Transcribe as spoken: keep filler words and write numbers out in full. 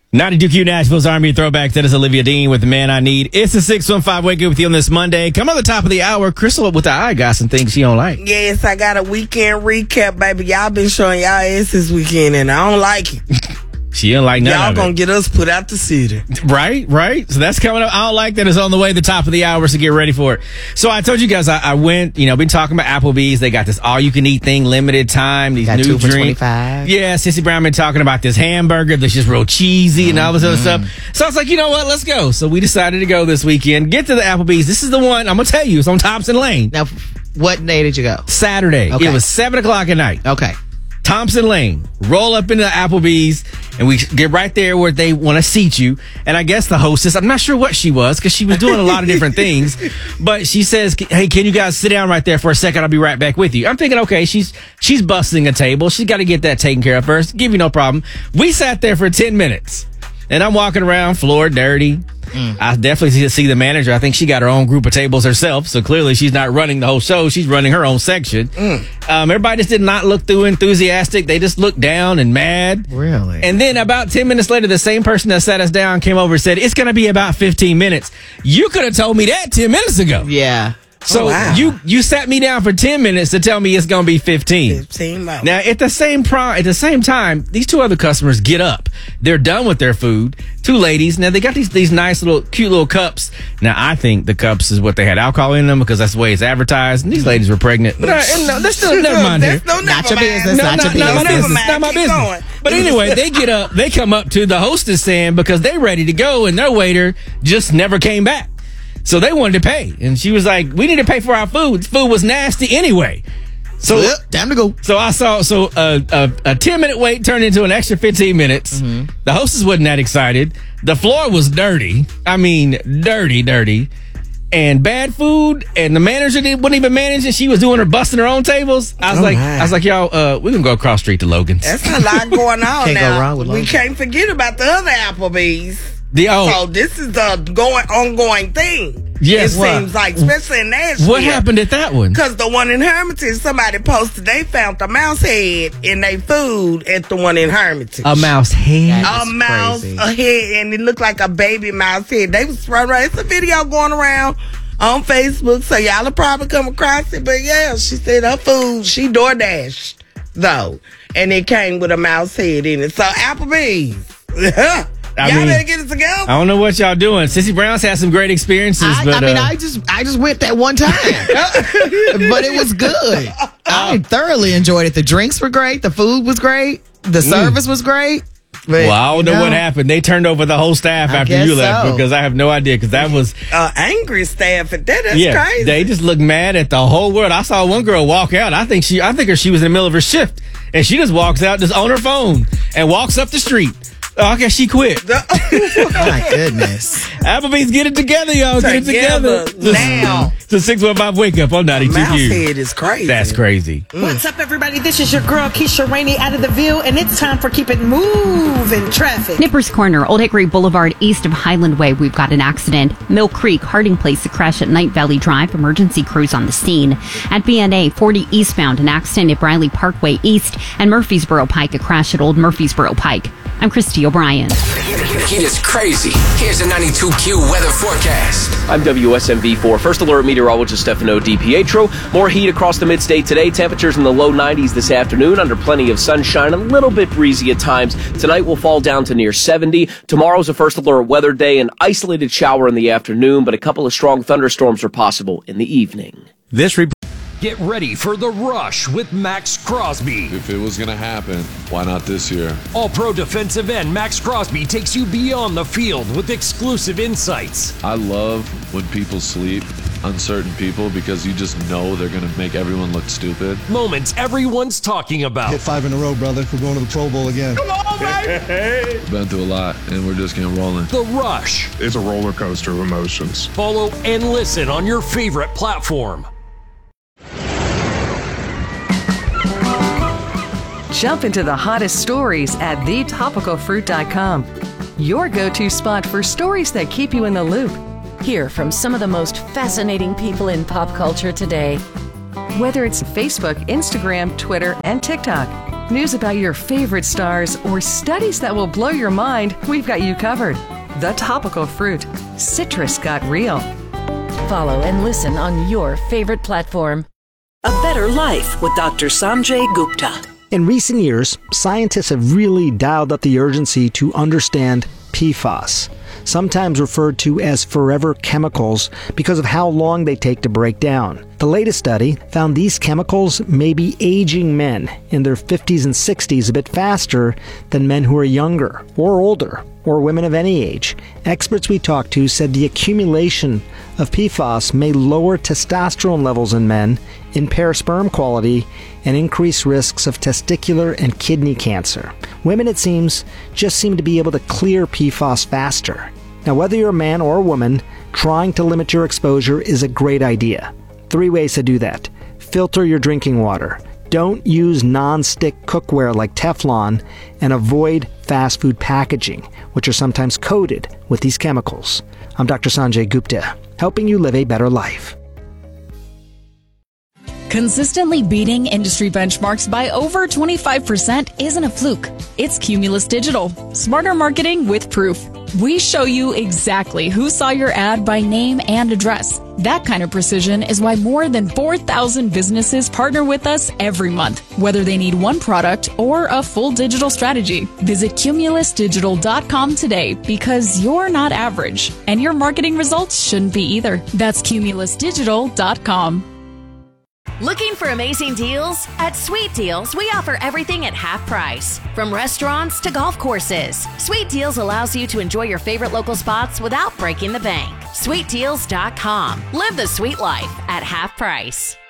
ninety-two Q Nashville's Army Throwbacks. That is Olivia Dean with The Man I Need. It's the six one five Wake Up with you on this Monday. Come on the top of the hour. Crystal with the eye got some things she don't like. Yes, I got a weekend recap, baby. Y'all been showing y'all ass this weekend, and I don't like it. She don't like none Y'all of gonna it. get us put out the city. Right, right. So that's coming up. I don't like that. It's on the way, the top of the hour, so get ready for it. So I told you guys I, I went, you know, been talking about Applebee's. They got this all-you-can-eat thing, limited time, these Got new two for drinks. twenty-five. Yeah, Sissy Brown been talking about this hamburger that's just real cheesy and all this other stuff. So I was like, you know what? Let's go. So we decided to go this weekend. Get to the Applebee's. This is the one, I'm going to tell you, it's on Thompson Lane. Now, what day did you go? Saturday. Okay. It was seven o'clock at night. Okay. Thompson Lane. Roll up into Applebee's, and we get right there where they want to seat you. And I guess the hostess, I'm not sure what she was, because she was doing a lot of different things. But she says, hey, can you guys sit down right there for a second? I'll be right back with you. I'm thinking, okay, she's she's busting a table. She's got to get that taken care of first. Give you no problem. We sat there for ten minutes. And I'm walking around, floor dirty. Mm. I definitely see, see the manager. I think she got her own group of tables herself. So clearly she's not running the whole show. She's running her own section. Mm. Um, everybody just did not look through enthusiastic. They just looked down and mad. Really? And then about ten minutes later, the same person that sat us down came over and said, it's going to be about fifteen minutes. You could have told me that ten minutes ago. Yeah. So Oh, wow. you you sat me down for ten minutes to tell me it's going to be fifteen. fifteen miles. Now, at the same pro- at the same time, these two other customers get up. They're done with their food. Two ladies. Now, they got these these nice little, cute little cups. Now, I think the cups is what they had alcohol in them because that's the way it's advertised. And these ladies were pregnant. But uh, and, no, that's still, never mind here. That's no, Not never your mind. business. No, Not not, your not my business. business. Not my Keep business. going. But anyway, they get up. They come up to the hostess stand because they're ready to go, and their waiter just never came back. So they wanted to pay. And she was like, we need to pay for our food. Food was nasty anyway. So Yep, time to go. so I saw, so uh, a, a ten minute wait turned into an extra fifteen minutes. Mm-hmm. The hostess wasn't that excited. The floor was dirty. I mean, dirty, dirty. And bad food. And the manager didn't, wasn't even managing. She was doing her, busting her own tables. I was Oh, like, my. I was like, y'all, uh, we're going to go across street to Logan's. That's a lot going on Can't go now. wrong with we Logan. can't forget about the other Applebee's. The, oh, So this is a going ongoing thing. Yes. It What? seems like, especially in Nashville. what happened at that one? Because the one in Hermitage, somebody posted they found the mouse head in their food at the one in Hermitage. A mouse head. That a is mouse crazy. a head, and it looked like a baby mouse head. They was running around. It's a video going around on Facebook, so y'all will probably come across it. But yeah, she said her food, she DoorDashed, though, and it came with a mouse head in it. So Applebee's. I Y'all mean, better get it together. I don't know what y'all doing. Sissy Brown's had some great experiences, I, but I mean, uh, I just I just went that one time, but it was good. I thoroughly enjoyed it. The drinks were great. The food was great. The service was great. But, well, I don't you know, know, what happened. They turned over the whole staff I after guess you left so. because I have no idea because that was uh, angry staff at that. That's yeah. crazy. They just looked mad at the whole world. I saw one girl walk out. I think she I think her she was in the middle of her shift and she just walks out just on her phone and walks up the street. Oh, I guess she quit. My goodness. Applebee's, get it together, y'all. Get it Together together. now. It's a six one five Wake Up on ninety-two Mouse Q. head is crazy. That's crazy. What's up, everybody? This is your girl, Keisha Rainey, out of the Ville, and it's time for Keep It Moving Traffic. Nippers Corner, Old Hickory Boulevard, east of Highland Way. We've got an accident. Mill Creek, Harding Place, a crash at Night Valley Drive. Emergency crews on the scene. At B N A, forty eastbound, an accident at Briley Parkway East. And Murfreesboro Pike, a crash at Old Murfreesboro Pike. I'm Christy O'Brien. Heat is crazy. Here's a ninety-two Q weather forecast. I'm W S M V four First Alert Meteorologist Stefano DiPietro. More heat across the mid-state today. Temperatures in the low nineties this afternoon under plenty of sunshine. A little bit breezy at times. Tonight will fall down to near seventy. Tomorrow's a First Alert weather day. An isolated shower in the afternoon, but a couple of strong thunderstorms are possible in the evening. This report. Get ready for The Rush with Max Crosby. If it was going to happen, why not this year? All-pro defensive end Max Crosby takes you beyond the field with exclusive insights. I love when people sleep, uncertain people, because you just know they're going to make everyone look stupid. Moments everyone's talking about. Hit five in a row, brother. We're going to the Pro Bowl again. Come on, baby! Been through a lot, and we're just getting rolling. The Rush. It's a roller coaster of emotions. Follow and listen on your favorite platform. Jump into the hottest stories at the topical fruit dot com. Your go-to spot for stories that keep you in the loop. Hear from some of the most fascinating people in pop culture today. Whether it's Facebook, Instagram, Twitter, and TikTok. News about your favorite stars, or studies that will blow your mind, we've got you covered. The Topical Fruit. Citrus got real. Follow and listen on your favorite platform. A Better Life with Doctor Sanjay Gupta. In recent years, scientists have really dialed up the urgency to understand P FAS, sometimes referred to as forever chemicals because of how long they take to break down. The latest study found these chemicals may be aging men in their fifties and sixties a bit faster than men who are younger or older, or women of any age. Experts we talked to said the accumulation of P FAS may lower testosterone levels in men, impair sperm quality, and increase risks of testicular and kidney cancer. Women, it seems, just seem to be able to clear P FAS faster. Now, whether you're a man or a woman, trying to limit your exposure is a great idea. Three ways to do that. Filter your drinking water. Don't use non-stick cookware like Teflon, and avoid fast food packaging, which are sometimes coated with these chemicals. I'm Doctor Sanjay Gupta, helping you live a better life. Consistently beating industry benchmarks by over twenty-five percent isn't a fluke. It's Cumulus Digital. Smarter marketing with proof. We show you exactly who saw your ad by name and address. That kind of precision is why more than four thousand businesses partner with us every month, whether they need one product or a full digital strategy. Visit cumulus digital dot com today, because you're not average, and your marketing results shouldn't be either. That's cumulus digital dot com. Looking for amazing deals? At Sweet Deals, we offer everything at half price. From restaurants to golf courses, Sweet Deals allows you to enjoy your favorite local spots without breaking the bank. sweet deals dot com. Live the sweet life at half price.